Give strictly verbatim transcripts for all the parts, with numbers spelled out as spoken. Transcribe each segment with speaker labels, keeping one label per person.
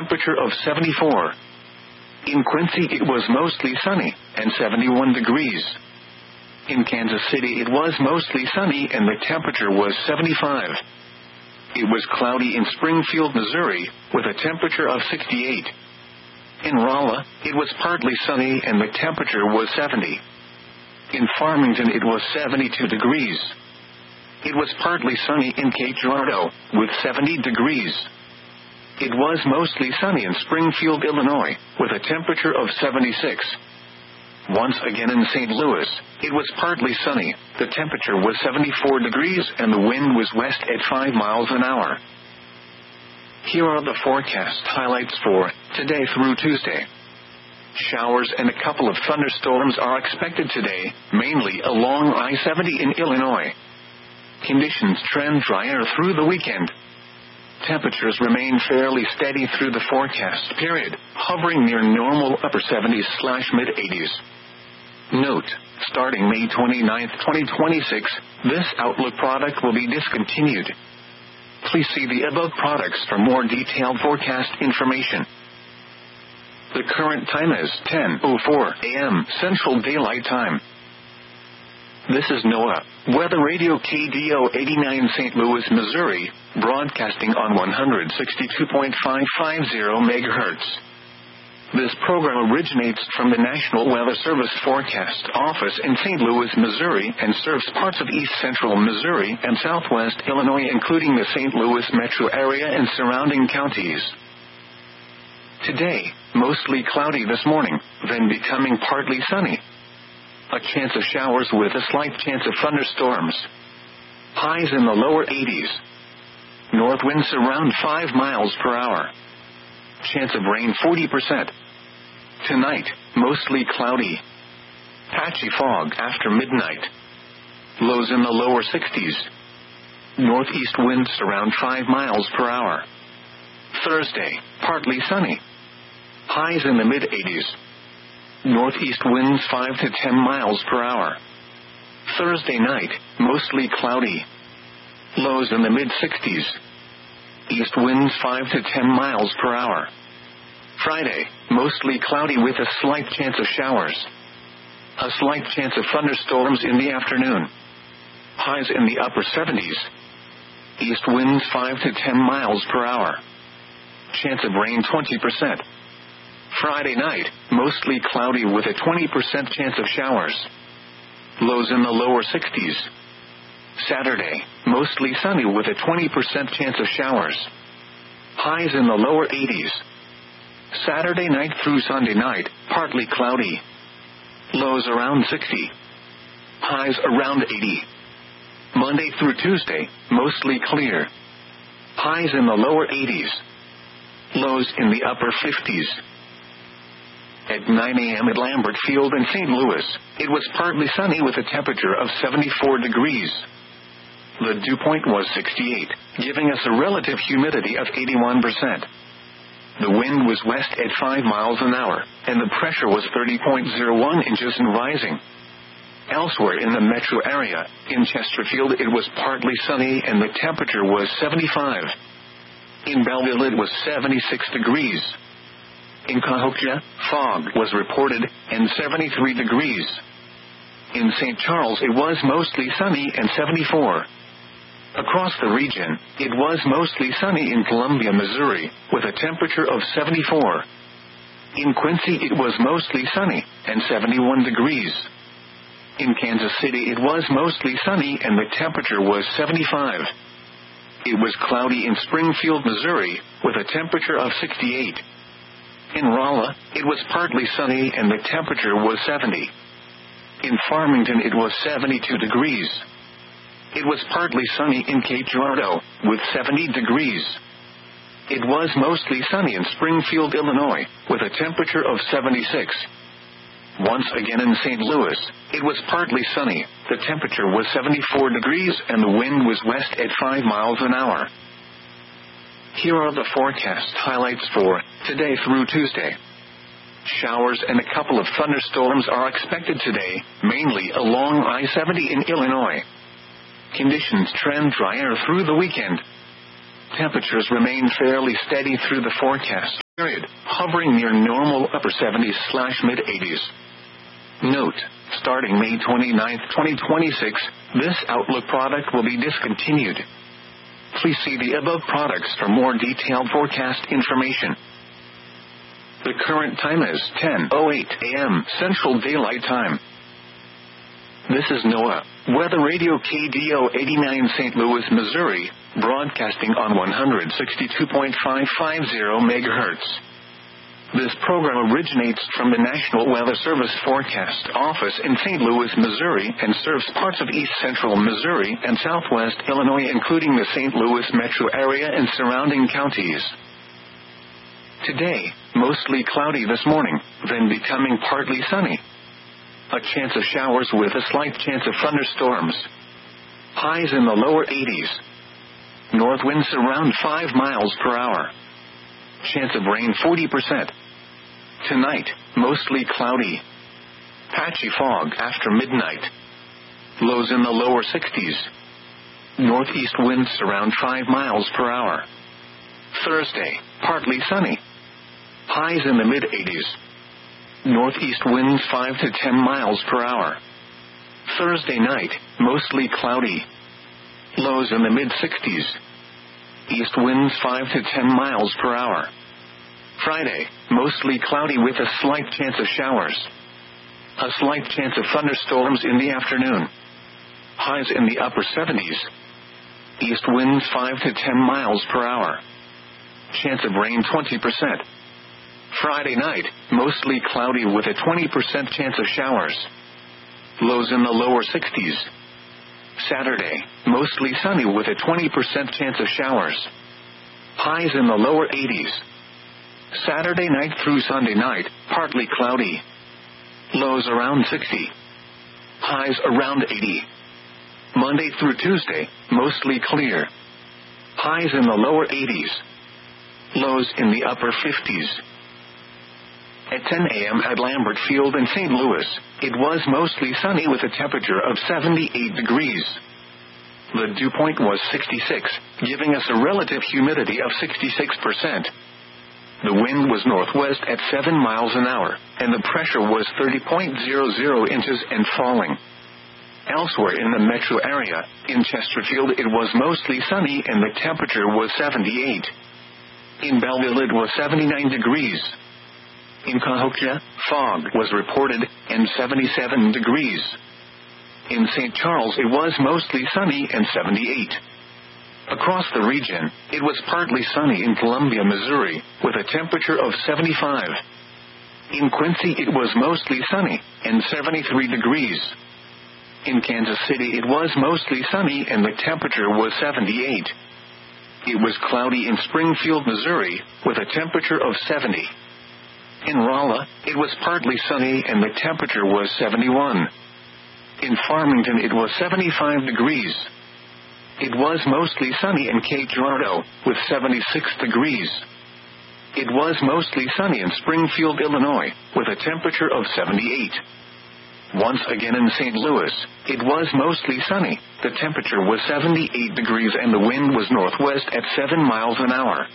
Speaker 1: temperature of seventy-four. In Quincy it was mostly sunny, and seventy-one degrees. In Kansas City it was mostly sunny and the temperature was seventy-five. It was cloudy in Springfield, Missouri, with a temperature of sixty-eight. In Rolla, it was partly sunny and the temperature was seventy. In Farmington it was seventy-two degrees. It was partly sunny in Cape Girardeau, with seventy degrees. It was mostly sunny in Springfield, Illinois, with a temperature of seventy-six. Once again in Saint Louis, it was partly sunny, the temperature was seventy-four degrees and the wind was west at five miles an hour. Here are the forecast highlights for today through Tuesday. Showers and a couple of thunderstorms are expected today, mainly along I seventy in Illinois. Conditions trend drier through the weekend. Temperatures remain fairly steady through the forecast period, hovering near normal upper seventies slash mid eighties. Note, starting May twenty-ninth, twenty twenty-six, this Outlook product will be discontinued. Please see the above products for more detailed forecast information. The current time is ten oh four a m Central Daylight Time. This is NOAA Weather Radio K D O eighty-nine Saint Louis, Missouri, broadcasting on one sixty-two point five five zero megahertz. This program originates from the National Weather Service Forecast Office in Saint Louis, Missouri, and serves parts of east central Missouri and southwest Illinois, including the Saint Louis metro area and surrounding counties. Today, mostly cloudy this morning, then becoming partly sunny. A chance of showers with a slight chance of thunderstorms. Highs in the lower eighties. North winds around five miles per hour. Chance of rain forty percent. Tonight, mostly cloudy. Patchy fog after midnight. Lows in the lower sixties. Northeast winds around five miles per hour. Thursday, partly sunny. Highs in the mid eighties. Northeast winds five to ten miles per hour. Thursday night, mostly cloudy. Lows in the mid sixties. East winds five to ten miles per hour. Friday, mostly cloudy with a slight chance of showers. A slight chance of thunderstorms in the afternoon. Highs in the upper seventies. East winds five to ten miles per hour. Chance of rain twenty percent. Friday night, mostly cloudy with a twenty percent chance of showers. Lows in the lower sixties. Saturday, mostly sunny with a twenty percent chance of showers. Highs in the lower eighties. Saturday night through Sunday night, partly cloudy. Lows around sixty. Highs around eighty. Monday through Tuesday, mostly clear. Highs in the lower eighties. Lows in the upper fifties. At nine a m at Lambert Field in Saint Louis, it was partly sunny with a temperature of seventy-four degrees. The dew point was sixty-eight, giving us a relative humidity of eighty-one percent. The wind was west at five miles an hour, and the pressure was thirty point zero one inches and rising. Elsewhere in the metro area, in Chesterfield it was partly sunny and the temperature was seventy-five. In Belleville it was seventy-six degrees. In Cahokia, fog was reported, and seventy-three degrees. In Saint Charles it was mostly sunny and seventy-four. Across the region, it was mostly sunny in Columbia, Missouri, with a temperature of seventy-four. In Quincy it was mostly sunny, and seventy-one degrees. In Kansas City it was mostly sunny and the temperature was seventy-five. It was cloudy in Springfield, Missouri, with a temperature of sixty-eight. In Rolla, it was partly sunny and the temperature was seventy. In Farmington it was seventy-two degrees. It was partly sunny in Cape Girardeau, with seventy degrees. It was mostly sunny in Springfield, Illinois, with a temperature of seventy-six. Once again in Saint Louis, it was partly sunny, the temperature was seventy-four degrees and the wind was west at five miles an hour. Here are the forecast highlights for today through Tuesday. Showers and a couple of thunderstorms are expected today, mainly along I seventy in Illinois. Conditions trend drier through the weekend. Temperatures remain fairly steady through the forecast period, hovering near normal upper seventies slash mid eighties. Note, starting May twenty-ninth, twenty twenty-six, this Outlook product will be discontinued. Please see the above products for more detailed forecast information. The current time is ten oh eight a.m. Central Daylight Time. This is NOAA Weather Radio K D O eighty-nine Saint Louis, Missouri, broadcasting on one sixty-two point five five zero megahertz. This program originates from the National Weather Service Forecast Office in Saint Louis, Missouri, and serves parts of east central Missouri and southwest Illinois, including the Saint Louis metro area and surrounding counties. Today, mostly cloudy this morning, then becoming partly sunny. A chance of showers with a slight chance of thunderstorms. Highs in the lower eighties. North winds around five miles per hour. Chance of rain forty percent. Tonight, mostly cloudy. Patchy fog after midnight. Lows in the lower sixties. Northeast winds around five miles per hour. Thursday, partly sunny. Highs in the mid eighties. Northeast winds five to ten miles per hour. Thursday night, mostly cloudy. Lows in the mid sixties. East winds five to ten miles per hour. Friday, mostly cloudy with a slight chance of showers. A slight chance of thunderstorms in the afternoon. Highs in the upper seventies. East winds five to ten miles per hour. Chance of rain twenty percent. Friday night, mostly cloudy with a twenty percent chance of showers. Lows in the lower sixties. Saturday, mostly sunny with a twenty percent chance of showers. Highs in the lower eighties. Saturday night through Sunday night, partly cloudy. Lows around sixty. Highs around eighty. Monday through Tuesday, mostly clear. Highs in the lower eighties. Lows in the upper fifties. At ten a.m. at Lambert Field in Saint Louis, it was mostly sunny with a temperature of seventy-eight degrees. The dew point was sixty-six, giving us a relative humidity of sixty-six percent. The wind was northwest at seven miles an hour, and the pressure was thirty point zero zero inches and falling. Elsewhere in the metro area, in Chesterfield it was mostly sunny and the temperature was seventy-eight. In Belleville it was seventy-nine degrees. In Cahokia, fog was reported, and seventy-seven degrees. In Saint Charles it was mostly sunny and seventy-eight. Across the region, it was partly sunny in Columbia, Missouri, with a temperature of seventy-five. In Quincy it was mostly sunny, and seventy-three degrees. In Kansas City it was mostly sunny and the temperature was seventy-eight. It was cloudy in Springfield, Missouri, with a temperature of seventy. In Rolla, it was partly sunny and the temperature was seventy-one. In Farmington it was seventy-five degrees. It was mostly sunny in Cape Girardeau, with seventy-six degrees. It was mostly sunny in Springfield, Illinois, with a temperature of seventy-eight. Once again in Saint Louis, it was mostly sunny, the temperature was seventy-eight degrees and the wind was northwest at seven miles an hour.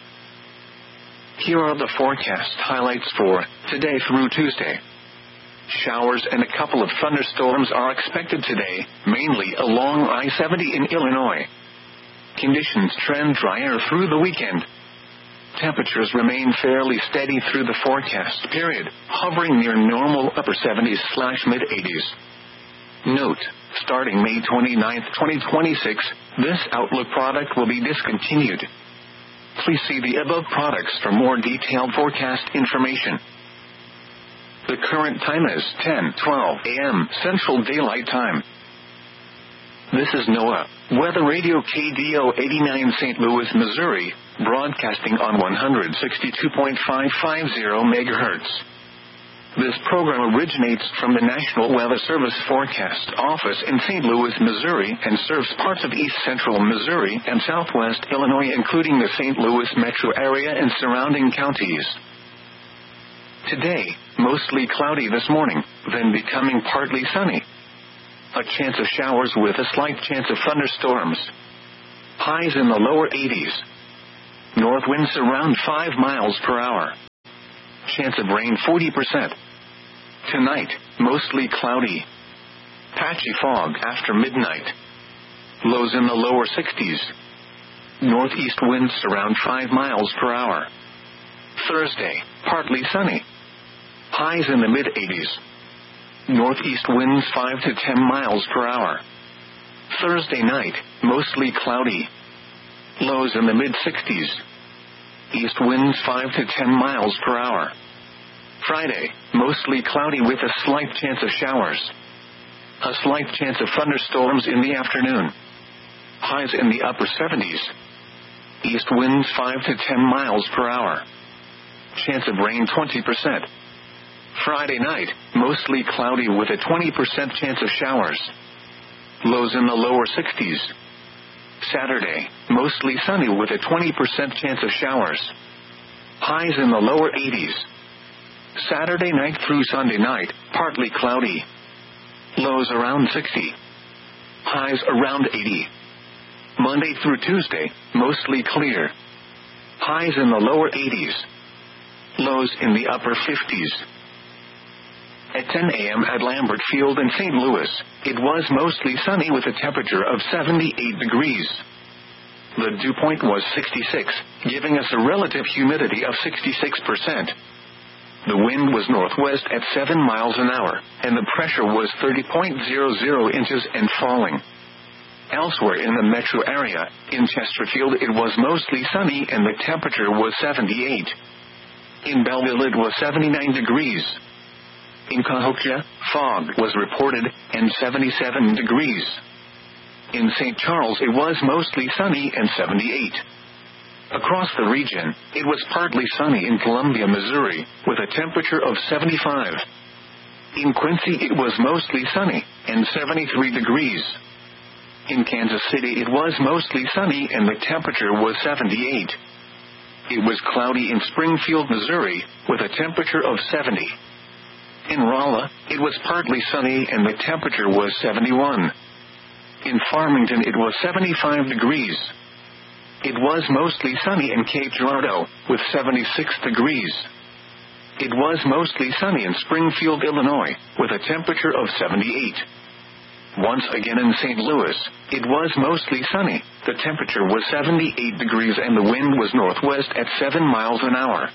Speaker 1: Here are the forecast highlights for today through Tuesday. Showers and a couple of thunderstorms are expected today, mainly along I seventy in Illinois. Conditions trend drier through the weekend. Temperatures remain fairly steady through the forecast period, hovering near normal upper seventies slash mid eighties. Note, starting May twenty-ninth, twenty twenty-six, this Outlook product will be discontinued. Please see the above products for more detailed forecast information. The current time is ten twelve a.m. Central Daylight Time. This is NOAA Weather Radio K D O eighty-nine Saint Louis, Missouri, broadcasting on one sixty-two point five five zero megahertz. This program originates from the National Weather Service Forecast Office in Saint Louis, Missouri, and serves parts of east central Missouri and southwest Illinois, including the Saint Louis metro area and surrounding counties. Today, mostly cloudy this morning, then becoming partly sunny. A chance of showers with a slight chance of thunderstorms. Highs in the lower eighties. North winds around five miles per hour. Chance of rain forty percent. Tonight, mostly cloudy. Patchy fog after midnight. Lows in the lower sixties. Northeast winds around five miles per hour. Thursday, partly sunny. Highs in the mid-eighties. Northeast winds five to ten miles per hour. Thursday night, mostly cloudy. Lows in the mid-sixties. East winds five to ten miles per hour. Friday, mostly cloudy with a slight chance of showers. A slight chance of thunderstorms in the afternoon. Highs in the upper seventies. East winds five to ten miles per hour. Chance of rain twenty percent. Friday night, mostly cloudy with a twenty percent chance of showers. Lows in the lower sixties. Saturday, mostly sunny with a twenty percent chance of showers. Highs in the lower eighties. Saturday night through Sunday night, partly cloudy. Lows around sixty. Highs around eighty. Monday through Tuesday, mostly clear. Highs in the lower eighties. Lows in the upper fifties. At ten a.m. at Lambert Field in Saint Louis, it was mostly sunny with a temperature of seventy-eight degrees. The dew point was sixty-six, giving us a relative humidity of sixty-six percent. The wind was northwest at seven miles an hour, and the pressure was thirty point zero zero inches and falling. Elsewhere in the metro area, in Chesterfield it was mostly sunny and the temperature was seventy-eight. In Belleville it was seventy-nine degrees. In Cahokia, fog was reported, and seventy-seven degrees. In Saint Charles it was mostly sunny and seventy-eight. Across the region, it was partly sunny in Columbia, Missouri, with a temperature of seventy-five. In Quincy it was mostly sunny, and seventy-three degrees. In Kansas City it was mostly sunny and the temperature was seventy-eight. It was cloudy in Springfield, Missouri, with a temperature of seventy. In Rolla, it was partly sunny and the temperature was seventy-one. In Farmington it was seventy-five degrees. It was mostly sunny in Cape Girardeau, with seventy-six degrees. It was mostly sunny in Springfield, Illinois, with a temperature of seventy-eight. Once again in Saint Louis, it was mostly sunny, the temperature was seventy-eight degrees and the wind was northwest at seven miles an hour.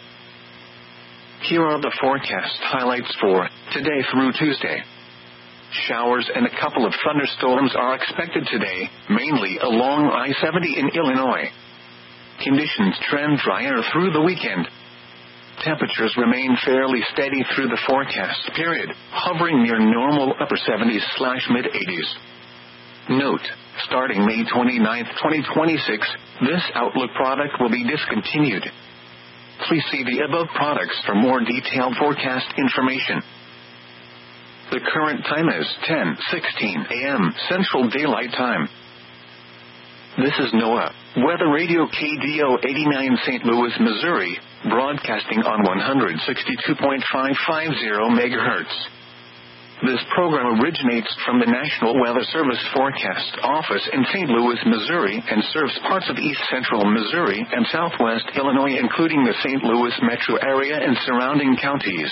Speaker 1: Here are the forecast highlights for today through Tuesday. Showers and a couple of thunderstorms are expected today, mainly along I seventy in Illinois. Conditions trend drier through the weekend. Temperatures remain fairly steady through the forecast period, hovering near normal upper seventies slash mid-eighties. Note, starting May twenty-ninth, twenty twenty-six, this Outlook product will be discontinued. Please see the above products for more detailed forecast information. The current time is ten sixteen a.m. Central Daylight Time. This is NOAA, Weather Radio K D O eighty-nine Saint Louis, Missouri, broadcasting on one sixty-two point five five zero megahertz. This program originates from the National Weather Service Forecast Office in Saint Louis, Missouri, and serves parts of east central Missouri and southwest Illinois, including the Saint Louis metro area and surrounding counties.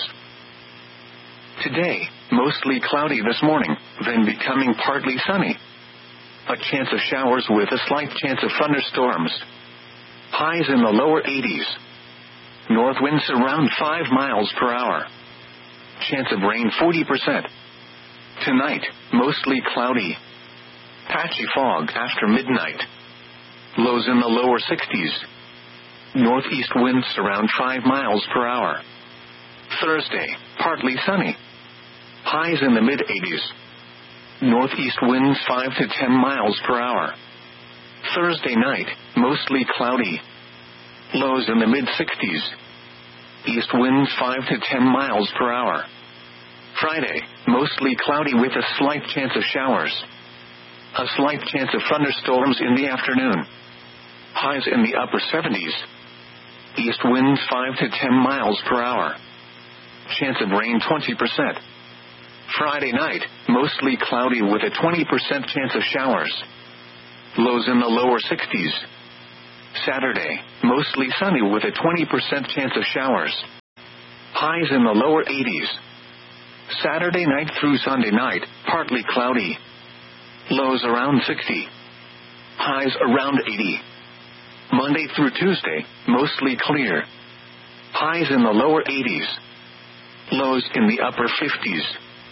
Speaker 1: Today, mostly cloudy this morning, then becoming partly sunny. A chance of showers with a slight chance of thunderstorms. Highs in the lower eighties. North winds around five miles per hour. Chance of rain forty percent. Tonight, mostly cloudy. Patchy fog after midnight. Lows in the lower sixties. Northeast winds around five miles per hour. Thursday, partly sunny. Highs in the mid-eighties. Northeast winds five to ten miles per hour. Thursday night, mostly cloudy. Lows in the mid-sixties. East winds five to ten miles per hour. Friday, mostly cloudy with a slight chance of showers. A slight chance of thunderstorms in the afternoon. Highs in the upper seventies. East winds five to ten miles per hour. Chance of rain twenty percent. Friday night, mostly cloudy with a twenty percent chance of showers. Lows in the lower sixties. Saturday, mostly sunny with a twenty percent chance of showers. Highs in the lower eighties. Saturday night through Sunday night, partly cloudy. Lows around sixty. Highs around eighty. Monday through Tuesday, mostly clear. Highs in the lower eighties. Lows in the upper fifties.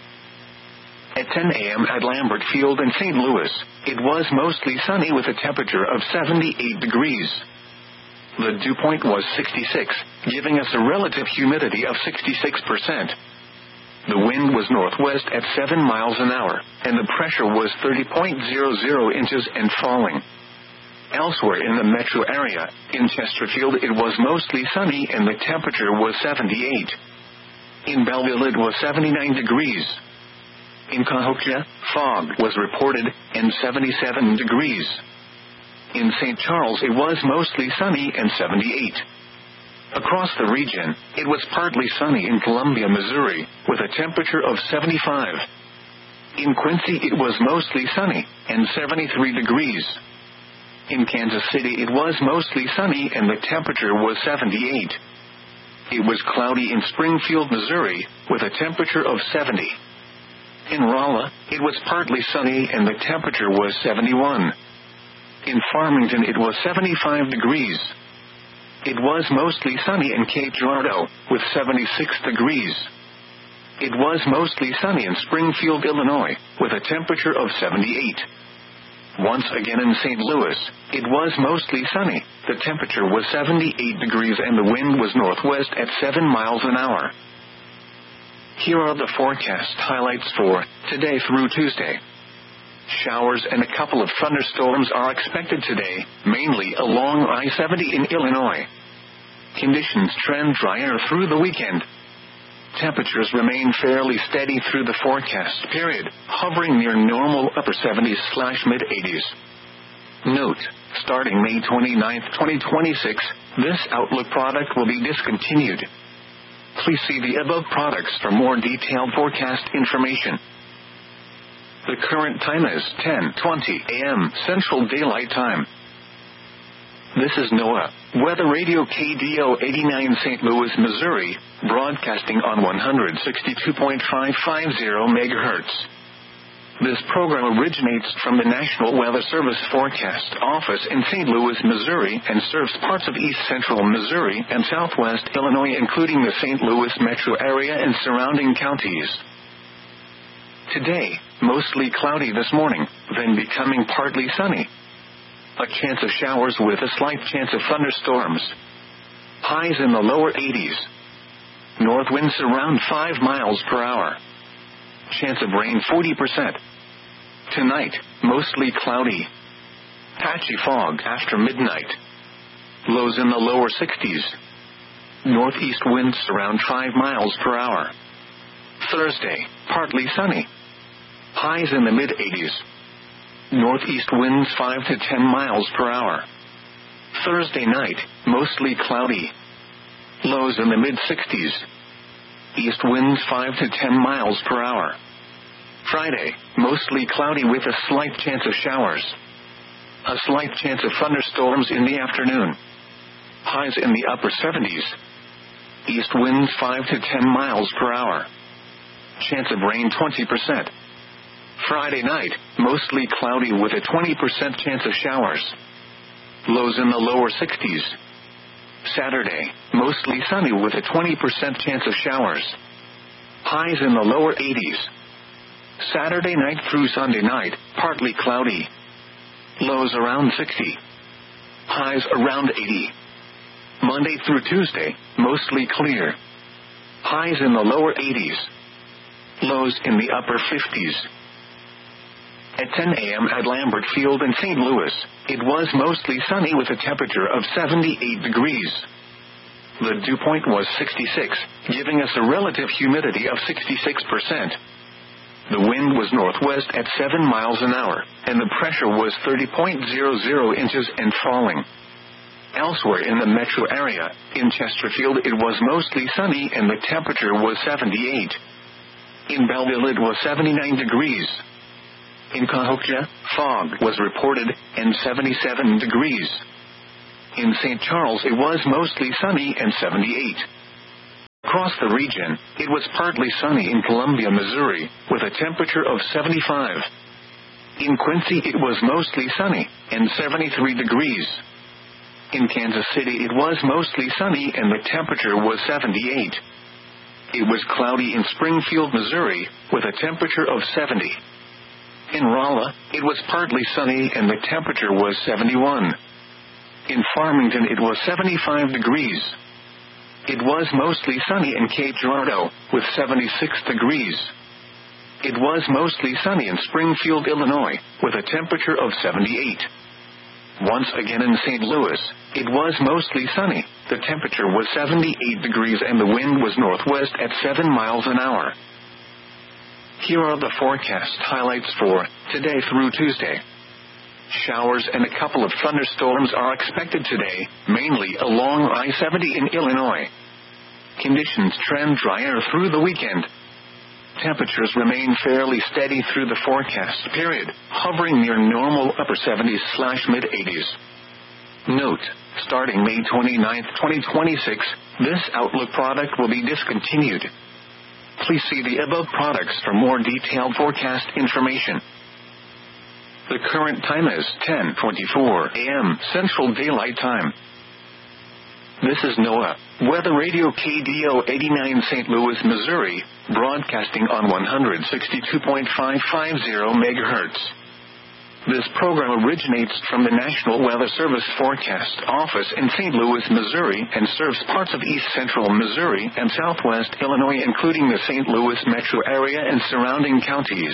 Speaker 1: At ten a.m. at Lambert Field in Saint Louis, it was mostly sunny with a temperature of seventy-eight degrees. The dew point was sixty-six, giving us a relative humidity of sixty-six percent. The wind was northwest at seven miles an hour, and the pressure was thirty point zero zero inches and falling. Elsewhere in the metro area, in Chesterfield it was mostly sunny and the temperature was seventy-eight. In Belleville it was seventy-nine degrees. In Cahokia, fog was reported, and seventy-seven degrees. In Saint Charles it was mostly sunny and seventy-eight. Across the region, it was partly sunny in Columbia, Missouri, with a temperature of seventy-five. In Quincy it was mostly sunny, and seventy-three degrees. In Kansas City it was mostly sunny and the temperature was seventy-eight. It was cloudy in Springfield, Missouri, with a temperature of seventy. In Rolla, it was partly sunny and the temperature was seventy-one. In Farmington it was seventy-five degrees. It was mostly sunny in Cape Girardeau, with seventy-six degrees. It was mostly sunny in Springfield, Illinois, with a temperature of seventy-eight. Once again in Saint Louis, it was mostly sunny, the temperature was seventy-eight degrees and the wind was northwest at seven miles an hour. Here are the forecast highlights for today through Tuesday. Showers and a couple of thunderstorms are expected today, mainly along I seventy in Illinois. Conditions trend drier through the weekend. Temperatures remain fairly steady through the forecast period, hovering near normal upper seventies slash mid eighties. Note, starting May twenty-ninth, twenty twenty-six, this Outlook product will be discontinued. Please see the above products for more detailed forecast information. The current time is ten twenty a.m. Central Daylight Time. This is NOAA, Weather Radio K D O eighty-nine Saint Louis, Missouri, broadcasting on one sixty-two point five five zero megahertz. This program originates from the National Weather Service Forecast Office in Saint Louis, Missouri, and serves parts of east central Missouri and southwest Illinois, including the Saint Louis metro area and surrounding counties. Today, mostly cloudy this morning, then becoming partly sunny. A chance of showers with a slight chance of thunderstorms. Highs in the lower eighties. North winds around five miles per hour. Chance of rain forty percent. Tonight, mostly cloudy. Patchy fog after midnight. Lows in the lower sixties. Northeast winds around five miles per hour. Thursday, partly sunny. Highs in the mid eighties. Northeast winds five to ten miles per hour. Thursday night, mostly cloudy. Lows in the mid sixties. East winds five to ten miles per hour. Friday, mostly cloudy with a slight chance of showers. A slight chance of thunderstorms in the afternoon. Highs in the upper seventies. East winds five to ten miles per hour. Chance of rain twenty percent. Friday night, mostly cloudy with a twenty percent chance of showers. Lows in the lower sixties. Saturday, mostly sunny with a twenty percent chance of showers. Highs in the lower eighties. Saturday night through Sunday night, partly cloudy. Lows around sixty. Highs around eighty. Monday through Tuesday, mostly clear. Highs in the lower eighties. Lows in the upper fifties. At ten a.m. at Lambert Field in Saint Louis, it was mostly sunny with a temperature of seventy-eight degrees. The dew point was sixty-six, giving us a relative humidity of sixty-six percent. The wind was northwest at seven miles an hour, and the pressure was thirty point zero zero inches and falling. Elsewhere in the metro area, in Chesterfield it was mostly sunny and the temperature was seventy-eight. In Belleville it was seventy-nine degrees. In Cahokia, fog was reported, and seventy-seven degrees. In Saint Charles it was mostly sunny and seventy-eight. Across the region, it was partly sunny in Columbia, Missouri, with a temperature of seventy-five. In Quincy it was mostly sunny, and seventy-three degrees. In Kansas City it was mostly sunny and the temperature was seventy-eight. It was cloudy in Springfield, Missouri, with a temperature of seventy. In Rolla, it was partly sunny and the temperature was seventy-one. In Farmington it was seventy-five degrees. It was mostly sunny in Cape Girardeau, with seventy-six degrees. It was mostly sunny in Springfield, Illinois, with a temperature of seventy-eight. Once again in Saint Louis, it was mostly sunny, the temperature was seventy-eight degrees and the wind was northwest at seven miles an hour. Here are the forecast highlights for today through Tuesday. Showers and a couple of thunderstorms are expected today, mainly along I seventy in Illinois. Conditions trend drier through the weekend. Temperatures remain fairly steady through the forecast period, hovering near normal upper seventies slash mid eighties. Note, starting May twenty-ninth, twenty twenty-six, this Outlook product will be discontinued. Please see the above products for more detailed forecast information. The current time is ten twenty-four a m Central Daylight Time. This is NOAA, Weather Radio K D O eighty-nine Saint Louis, Missouri, broadcasting on one sixty-two point five five zero megahertz. This program originates from the National Weather Service Forecast Office in Saint Louis, Missouri, and serves parts of east central Missouri and southwest Illinois, including the Saint Louis metro area and surrounding counties.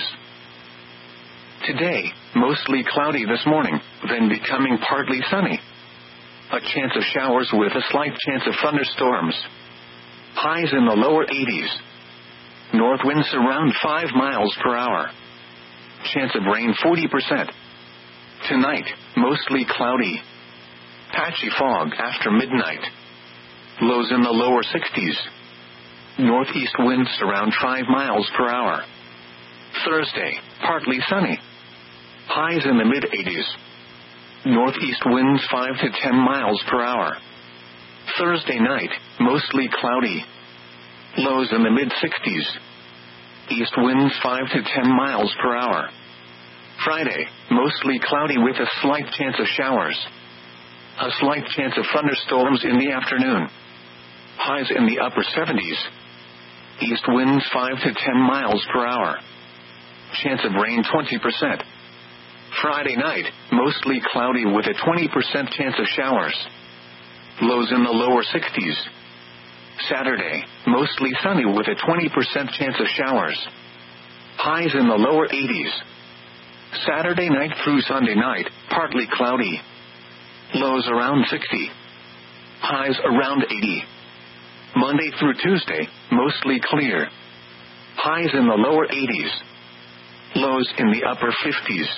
Speaker 1: Today, mostly cloudy this morning, then becoming partly sunny. A chance of showers with a slight chance of thunderstorms. Highs in the lower eighties. North winds around five miles per hour. Chance of rain forty percent. Tonight, mostly cloudy. Patchy fog after midnight. Lows in the lower sixties. Northeast winds around five miles per hour. Thursday, partly sunny. Highs in the mid eighties. Northeast winds five to ten miles per hour. Thursday night, mostly cloudy. Lows in the mid sixties. East winds five to ten miles per hour. Friday, mostly cloudy with a slight chance of showers. A slight chance of thunderstorms in the afternoon. Highs in the upper seventies. East winds five to ten miles per hour. Chance of rain twenty percent. Friday night, mostly cloudy with a twenty percent chance of showers. Lows in the lower sixties. Saturday, mostly sunny with a twenty percent chance of showers. Highs in the lower eighties. Saturday night through Sunday night, partly cloudy. Lows around sixty. Highs around eighty. Monday through Tuesday, mostly clear. Highs in the lower eighties. Lows in the upper fifties.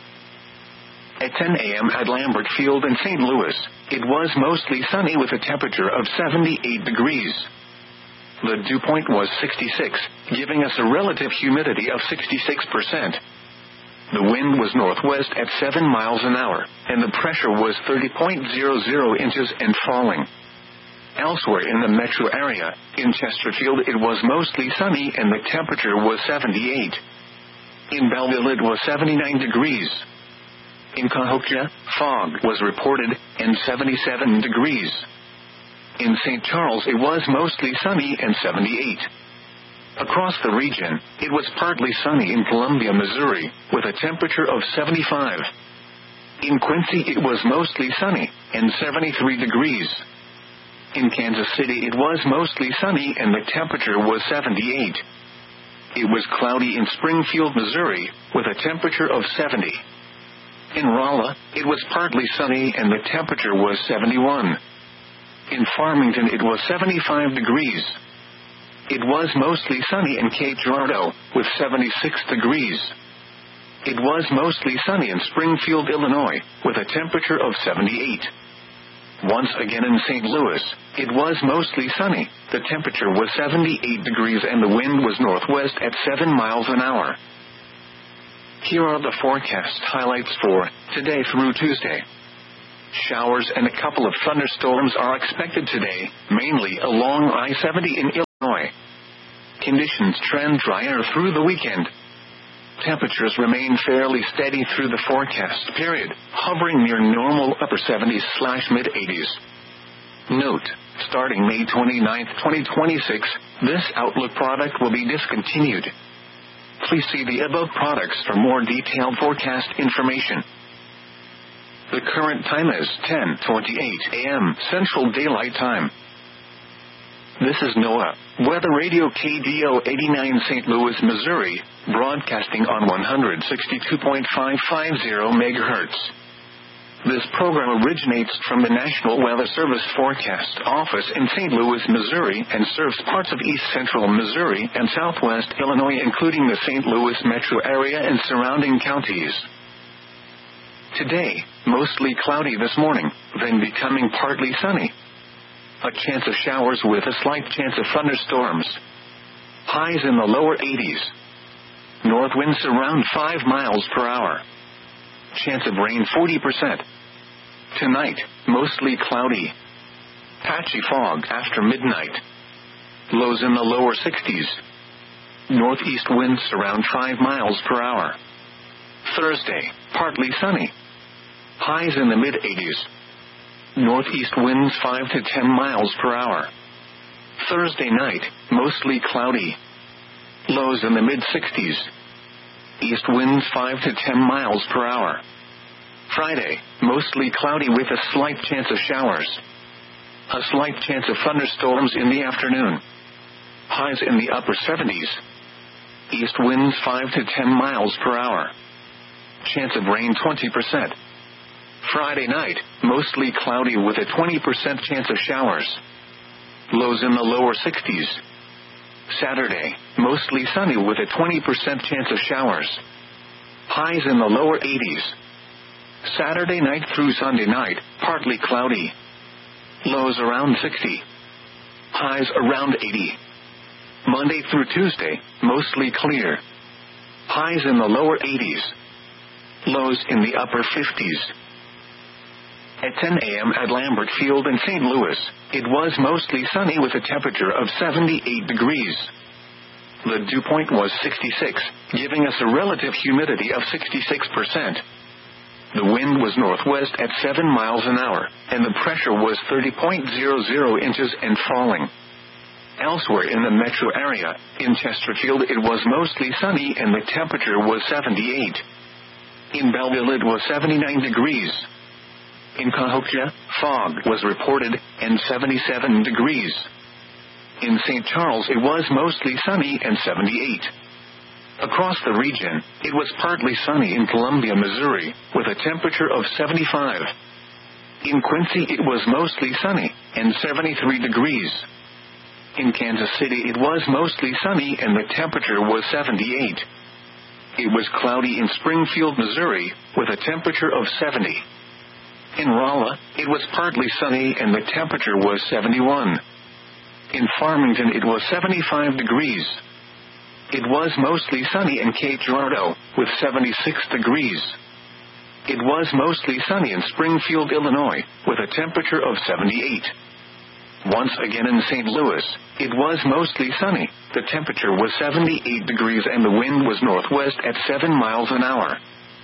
Speaker 1: At ten a m at Lambert Field in Saint Louis, it was mostly sunny with a temperature of seventy-eight degrees. The dew point was sixty-six, giving us a relative humidity of sixty-six percent. The wind was northwest at seven miles an hour, and the pressure was thirty point zero zero inches and falling. Elsewhere in the metro area, in Chesterfield it was mostly sunny and the temperature was seventy-eight. In Belleville it was seventy-nine degrees. In Cahokia, fog was reported, and seventy-seven degrees. In Saint Charles it was mostly sunny and seventy-eight. Across the region, it was partly sunny in Columbia, Missouri, with a temperature of seventy-five. In Quincy it was mostly sunny, and seventy-three degrees. In Kansas City it was mostly sunny and the temperature was seventy-eight. It was cloudy in Springfield, Missouri, with a temperature of seventy. In Rolla, it was partly sunny and the temperature was seventy-one. In Farmington it was seventy-five degrees. It was mostly sunny in Cape Girardeau, with seventy-six degrees. It was mostly sunny in Springfield, Illinois, with a temperature of seventy-eight. Once again in Saint Louis, it was mostly sunny, the temperature was seventy-eight degrees and the wind was northwest at seven miles an hour. Here are the forecast highlights for today through Tuesday. Showers and a couple of thunderstorms are expected today, mainly along I seventy in Illinois. Conditions trend drier through the weekend. Temperatures remain fairly steady through the forecast period, hovering near normal upper seventies slash mid eighties. Note, starting May twenty-ninth, twenty twenty-six, this Outlook product will be discontinued. Please see the above products for more detailed forecast information. The current time is ten twenty-eight a.m. Central Daylight Time. This is NOAA Weather Radio K D O eighty-nine Saint Louis, Missouri, broadcasting on one sixty-two point five five zero megahertz. This program originates from the National Weather Service Forecast Office in Saint Louis, Missouri, and serves parts of east central Missouri and southwest Illinois, including the Saint Louis metro area and surrounding counties. Today, mostly cloudy this morning, then becoming partly sunny. A chance of showers with a slight chance of thunderstorms. Highs in the lower eighties. North winds around five miles per hour. Chance of rain forty percent. Tonight, mostly cloudy. Patchy fog after midnight. Lows in the lower sixties. Northeast winds around five miles per hour. Thursday, partly sunny. Highs in the mid eighties. Northeast winds five to ten miles per hour. Thursday night, mostly cloudy. Lows in the mid sixties. East winds five to ten miles per hour. Friday, mostly cloudy with a slight chance of showers. A slight chance of thunderstorms in the afternoon. Highs in the upper seventies. East winds five to ten miles per hour. Chance of rain twenty percent. Friday night, mostly cloudy with a twenty percent chance of showers. Lows in the lower sixties. Saturday, mostly sunny with a twenty percent chance of showers. Highs in the lower eighties. Saturday night through Sunday night, partly cloudy. Lows around sixty. Highs around eighty. Monday through Tuesday, mostly clear. Highs in the lower eighties. Lows in the upper fifties. At ten a.m. at Lambert Field in Saint Louis, it was mostly sunny with a temperature of seventy-eight degrees. The dew point was sixty-six, giving us a relative humidity of sixty-six percent. The wind was northwest at seven miles an hour, and the pressure was thirty point zero zero inches and falling. Elsewhere in the metro area, in Chesterfield it was mostly sunny and the temperature was seventy-eight. In Belleville it was seventy-nine degrees. In Cahokia, fog was reported, and seventy-seven degrees. In Saint Charles it was mostly sunny and seventy-eight. Across the region, it was partly sunny in Columbia, Missouri, with a temperature of seventy-five. In Quincy it was mostly sunny, and seventy-three degrees. In Kansas City it was mostly sunny and the temperature was seventy-eight. It was cloudy in Springfield, Missouri, with a temperature of seventy. In Rolla, it was partly sunny and the temperature was seventy-one. In Farmington it was seventy-five degrees. It was mostly sunny in Cape Girardeau, with seventy-six degrees. It was mostly sunny in Springfield, Illinois, with a temperature of seventy-eight. Once again in Saint Louis, it was mostly sunny, the temperature was seventy-eight degrees and the wind was northwest at seven miles an hour.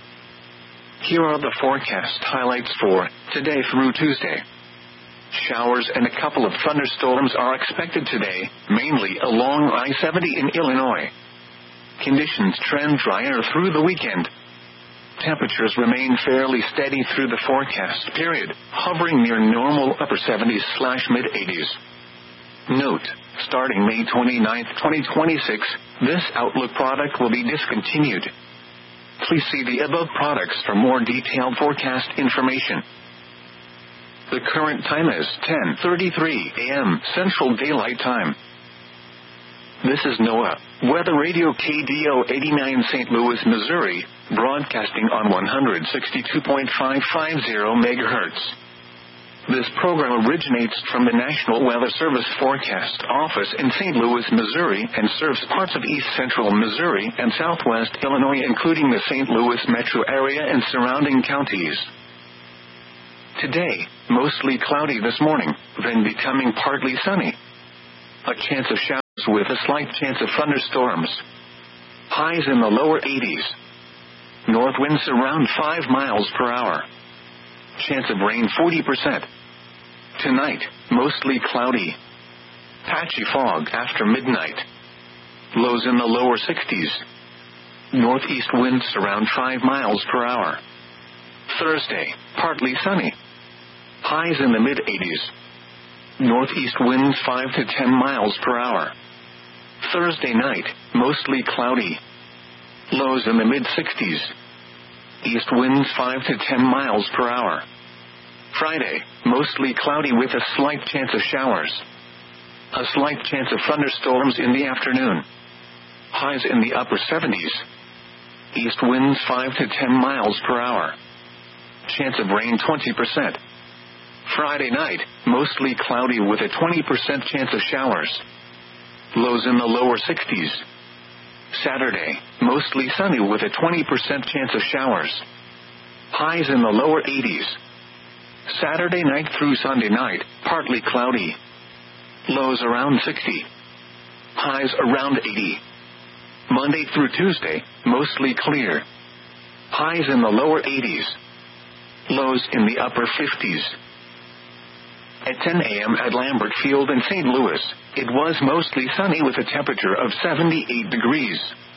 Speaker 1: Here are the forecast highlights for today through Tuesday. Showers and a couple of thunderstorms are expected today, mainly along I seventy in Illinois. Conditions trend drier through the weekend. Temperatures remain fairly steady through the forecast period, hovering near normal upper seventies slash mid eighties. Note, starting May twenty-ninth, twenty twenty-six, this Outlook product will be discontinued. Please see the above products for more detailed forecast information. The current time is ten thirty-three a.m. Central Daylight Time. This is NOAA Weather Radio K D O eighty-nine Saint Louis, Missouri, broadcasting on one sixty-two point five five zero megahertz. This program originates from the National Weather Service Forecast Office in Saint Louis, Missouri, and serves parts of east central Missouri and southwest Illinois, including the Saint Louis metro area and surrounding counties. Today, mostly cloudy this morning, then becoming partly sunny. A chance of showers with a slight chance of thunderstorms. Highs in the lower eighties. North winds around five miles per hour. Chance of rain forty percent. Tonight, mostly cloudy. Patchy fog after midnight. Lows in the lower sixties. Northeast winds around five miles per hour. Thursday, partly sunny. Highs in the mid-eighties. Northeast winds five to ten miles per hour. Thursday night, mostly cloudy. Lows in the mid-sixties. East winds five to ten miles per hour. Friday, mostly cloudy with a slight chance of showers. A slight chance of thunderstorms in the afternoon. Highs in the upper seventies. East winds five to ten miles per hour. Chance of rain twenty percent. Friday night, mostly cloudy with a twenty percent chance of showers. Lows in the lower sixties. Saturday, mostly sunny with a twenty percent chance of showers. Highs in the lower eighties. Saturday night through Sunday night, partly cloudy. Lows around sixty. Highs around eighty. Monday through Tuesday, mostly clear. Highs in the lower eighties. Lows in the upper fifties. At ten a.m. at Lambert Field in Saint Louis, it was mostly sunny with a temperature of seventy-eight degrees.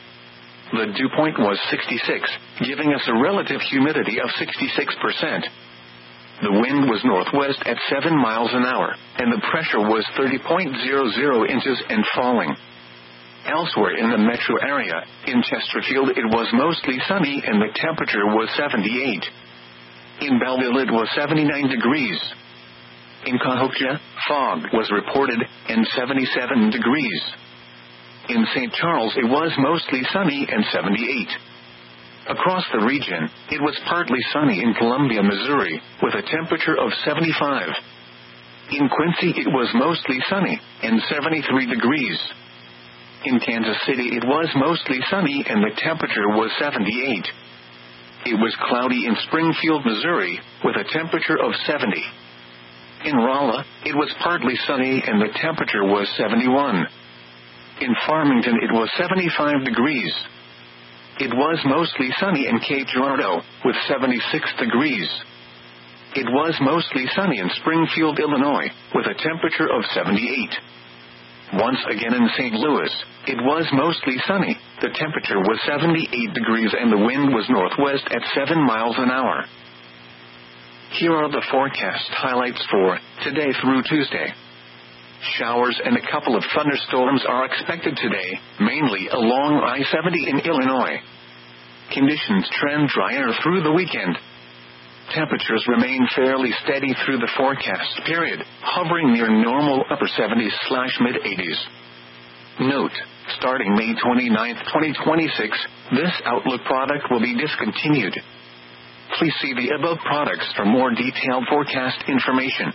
Speaker 1: The dew point was sixty-six, giving us a relative humidity of sixty-six percent. The wind was northwest at seven miles an hour, and the pressure was thirty point zero zero inches and falling. Elsewhere in the metro area, in Chesterfield it was mostly sunny and the temperature was seventy-eight. In Belleville it was seventy-nine degrees. In Cahokia, fog was reported, and seventy-seven degrees. In Saint Charles it was mostly sunny and seventy-eight. Across the region, it was partly sunny in Columbia, Missouri, with a temperature of seventy-five. In Quincy it was mostly sunny, and seventy-three degrees. In Kansas City it was mostly sunny and the temperature was seventy-eight. It was cloudy in Springfield, Missouri, with a temperature of seventy. In Rolla, it was partly sunny and the temperature was seventy-one. In Farmington it was seventy-five degrees. It was mostly sunny in Cape Girardeau, with seventy-six degrees. It was mostly sunny in Springfield, Illinois, with a temperature of seventy-eight. Once again in Saint Louis, it was mostly sunny, the temperature was seventy-eight degrees and the wind was northwest at seven miles an hour. Here are the forecast highlights for today through Tuesday. Showers and a couple of thunderstorms are expected today, mainly along I seventy in Illinois. Conditions trend drier through the weekend. Temperatures remain fairly steady through the forecast period, hovering near normal upper seventies slash mid eighties. Note, starting May twenty-ninth, twenty twenty-six, this Outlook product will be discontinued. Please see the above products for more detailed forecast information.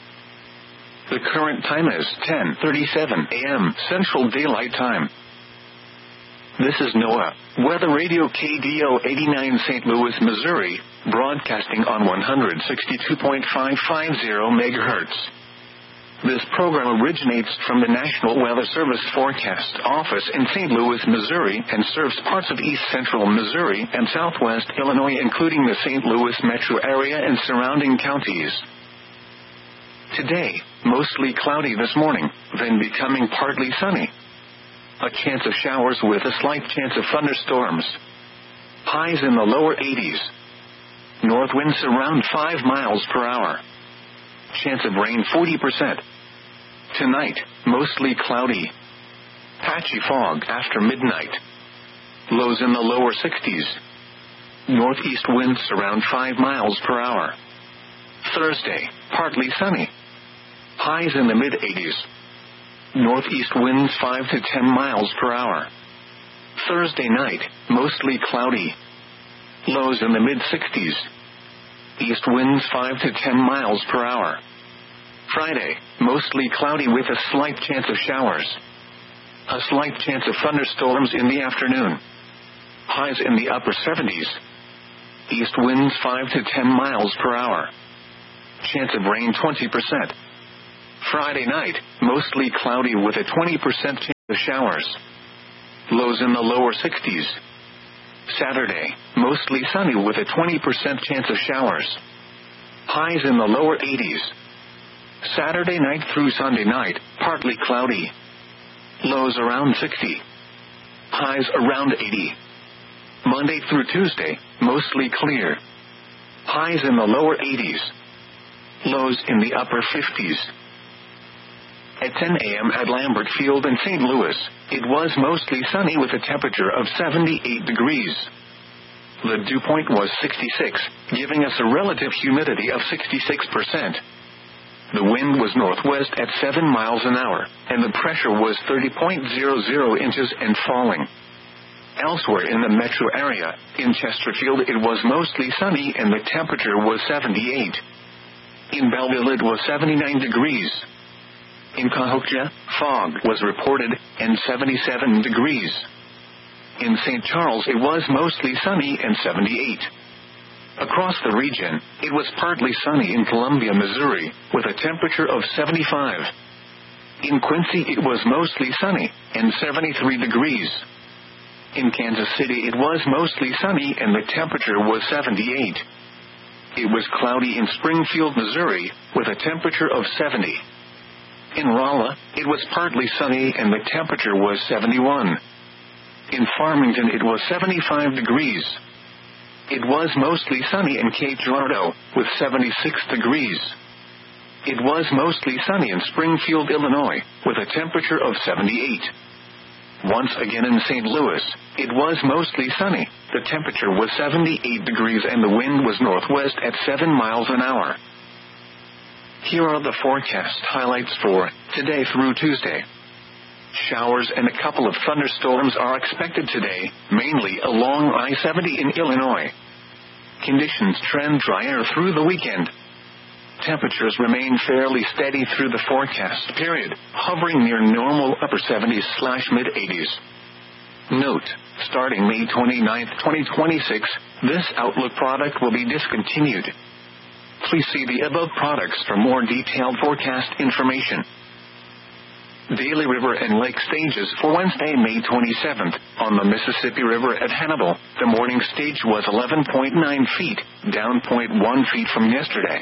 Speaker 1: The current time is ten thirty-seven a.m. Central Daylight Time. This is NOAA, Weather Radio K D O eighty-nine Saint Louis, Missouri, broadcasting on one sixty-two point five five zero megahertz. This program originates from the National Weather Service Forecast Office in Saint Louis, Missouri, and serves parts of east central Missouri and southwest Illinois, including the Saint Louis metro area and surrounding counties. Today, mostly cloudy this morning, then becoming partly sunny. A chance of showers with a slight chance of thunderstorms. Highs in the lower eighties. North winds around five miles per hour. Chance of rain forty percent. Tonight, mostly cloudy. Patchy fog after midnight. Lows in the lower sixties. Northeast winds around five miles per hour. Thursday, partly sunny. Highs in the mid-eighties. Northeast winds five to ten miles per hour. Thursday night, mostly cloudy. Lows in the mid-sixties. East winds five to ten miles per hour. Friday, mostly cloudy with a slight chance of showers. A slight chance of thunderstorms in the afternoon. Highs in the upper seventies. East winds five to ten miles per hour. chance of rain twenty percent. Friday night, mostly cloudy with a twenty percent chance of showers. Lows in the lower sixties. Saturday, mostly sunny with a twenty percent chance of showers. Highs in the lower eighties. Saturday night through Sunday night, partly cloudy. Lows around sixty. Highs around eighty. Monday through Tuesday, mostly clear. Highs in the lower eighties. Lows in the upper fifties. At ten a.m. at Lambert Field in Saint Louis, it was mostly sunny with a temperature of seventy-eight degrees. The dew point was sixty-six, giving us a relative humidity of sixty-six percent. The wind was northwest at seven miles an hour, and the pressure was thirty point zero zero inches and falling. Elsewhere in the metro area, in Chesterfield it was mostly sunny and the temperature was seventy-eight. In Belleville it was seventy-nine degrees. In Cahokia, fog was reported, and seventy-seven degrees. In Saint Charles it was mostly sunny and seventy-eight. Across the region, it was partly sunny in Columbia, Missouri, with a temperature of seventy-five. In Quincy it was mostly sunny, and seventy-three degrees. In Kansas City it was mostly sunny and the temperature was seventy-eight. It was cloudy in Springfield, Missouri, with a temperature of seventy. In Rolla, it was partly sunny and the temperature was seventy-one. In Farmington it was seventy-five degrees. It was mostly sunny in Cape Girardeau, with seventy-six degrees. It was mostly sunny in Springfield, Illinois, with a temperature of seventy-eight. Once again in Saint Louis, it was mostly sunny, the temperature was seventy-eight degrees and the wind was northwest at seven miles an hour. Here are the forecast highlights for today through Tuesday. Showers and a couple of thunderstorms are expected today, mainly along I seventy in Illinois. Conditions trend drier through the weekend. Temperatures remain fairly steady through the forecast period, hovering near normal upper seventies slash mid eighties. Note, starting May twenty-ninth, twenty twenty-six, this Outlook product will be discontinued. Please see the above products for more detailed forecast information. Daily river and lake stages for Wednesday, May twenty-seventh. On the Mississippi River at Hannibal, the morning stage was eleven point nine feet, down zero point one feet from yesterday.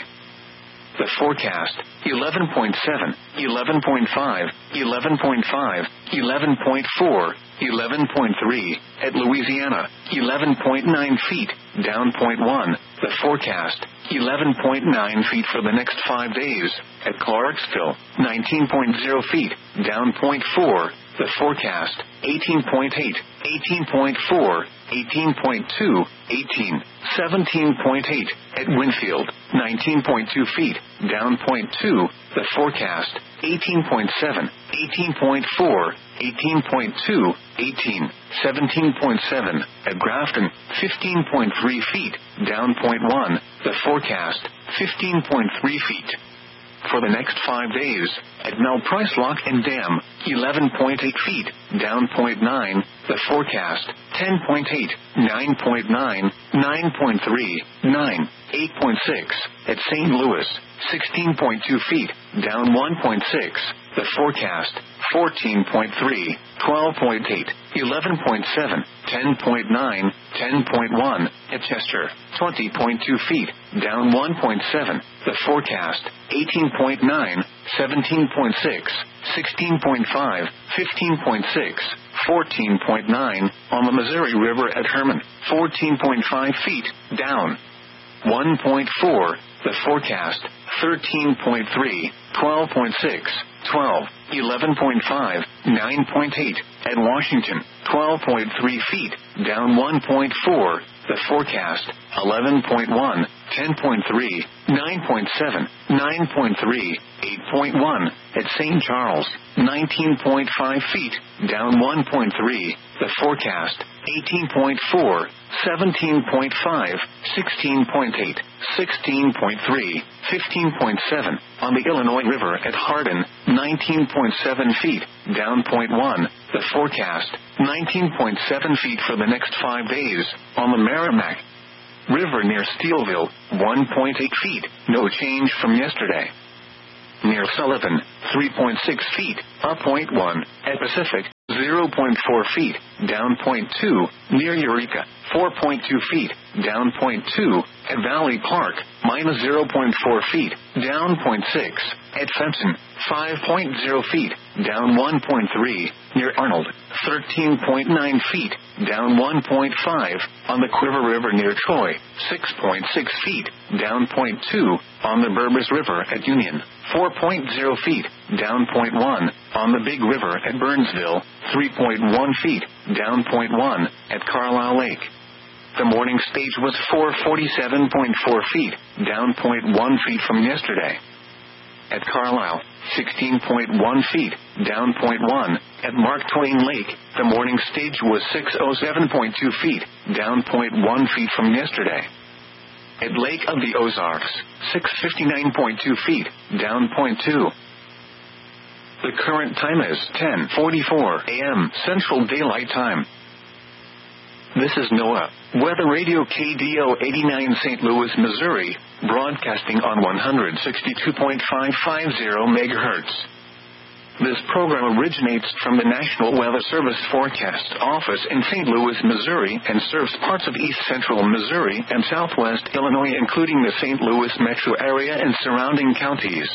Speaker 1: The forecast, eleven point seven, eleven point five, eleven point five, eleven point four, eleven point three, at Louisiana, eleven point nine feet, down zero point one. The forecast, eleven point nine feet for the next five days. At Clarksville, nineteen point zero feet, down zero point four. The forecast, eighteen point eight, eighteen point four, eighteen point two, eighteen, seventeen point eight. At Winfield, nineteen point two feet, down zero point two. The forecast, eighteen point seven, eighteen point four, eighteen point two, eighteen, seventeen point seven. At Grafton, fifteen point three feet, down zero point one. The forecast, fifteen point three feet. For the next five days, at Mel Price Lock and Dam, eleven point eight feet, down zero point nine. The forecast, ten point eight, nine point nine, nine point three, nine, eight point six. At Saint Louis, sixteen point two feet, down one point six. The forecast, fourteen point three, twelve point eight, eleven point seven, ten point nine, ten point one. At Chester, twenty point two feet, down one point seven. The forecast, eighteen point nine, seventeen point six, sixteen point five, fifteen point six, fourteen point nine. On the Missouri River at Herman, fourteen point five feet, down one point four. The forecast, thirteen point three, twelve point six, twelve, eleven point five, nine point eight. At Washington, twelve point three feet, down one point four. The forecast, eleven point one, ten point three, nine point seven, nine point three, eight point one. At Saint Charles, nineteen point five feet, down one point three. The forecast, eighteen point four, seventeen point five, sixteen point eight, sixteen point three, fifteen point seven. On the Illinois River at Hardin, nineteen point seven feet, down zero point one. The forecast, nineteen point seven feet for the next five days. On the Merrimack, River near Steelville, one point eight feet, no change from yesterday. Near Sullivan, three point six feet, up zero point one. At Pacific, zero point four feet, down zero point two. Near Eureka, four point two feet, down zero point two. At Valley Park, minus zero point four feet, down zero point six. At Fenton, five point zero feet, down one point three. Near Arnold, thirteen point nine feet, down one point five. On the Quiver River near Troy, six point six feet, down zero point two. On the Burbus River at Union, four point zero feet, down zero point one. On the Big River at Burnsville, three point one feet, down zero point one. At Carlisle Lake, the morning stage was four hundred forty-seven point four feet, down zero point one feet from yesterday. At Carlisle, sixteen point one feet, down zero point one. At Mark Twain Lake, the morning stage was six hundred seven point two feet, down zero point one feet from yesterday. At Lake of the Ozarks, six hundred fifty-nine point two feet, down zero point two. The current time is ten forty-four a.m. Central Daylight Time. This is NOAA Weather Radio K D O eighty-nine Saint Louis, Missouri, broadcasting on one sixty-two point five five zero megahertz. This program originates from the National Weather Service Forecast Office in Saint Louis, Missouri, and serves parts of east central Missouri and southwest Illinois, including the Saint Louis metro area and surrounding counties.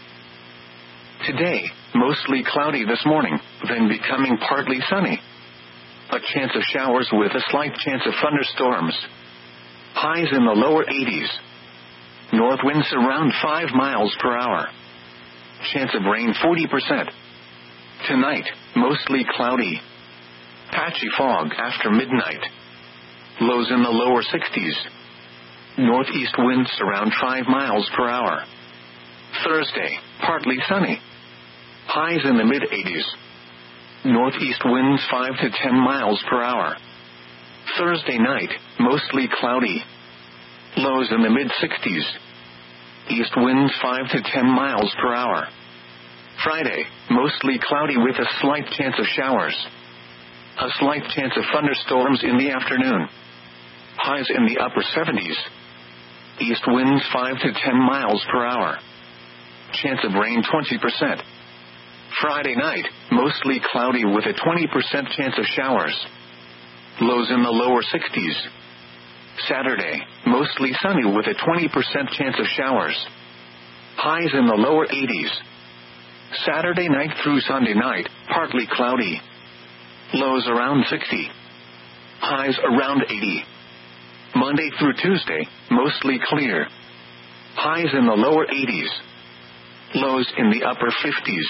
Speaker 1: Today, mostly cloudy this morning, then becoming partly sunny. A chance of showers with a slight chance of thunderstorms. Highs in the lower eighties. North winds around five miles per hour. Chance of rain forty percent. Tonight, mostly cloudy. Patchy fog after midnight. Lows in the lower sixties. Northeast winds around five miles per hour. Thursday, partly sunny. Highs in the mid-eighties. Northeast winds five to ten miles per hour. Thursday night, mostly cloudy. Lows in the mid-sixties. East winds five to ten miles per hour. Friday, mostly cloudy with a slight chance of showers. A slight chance of thunderstorms in the afternoon. Highs in the upper seventies. East winds five to ten miles per hour. Chance of rain twenty percent. Friday night, mostly cloudy with a twenty percent chance of showers. Lows in the lower sixties. Saturday, mostly sunny with a twenty percent chance of showers. Highs in the lower eighties. Saturday night through Sunday night, partly cloudy. Lows around sixty. Highs around eighty. Monday through Tuesday, mostly clear. Highs in the lower eighties. Lows in the upper fifties.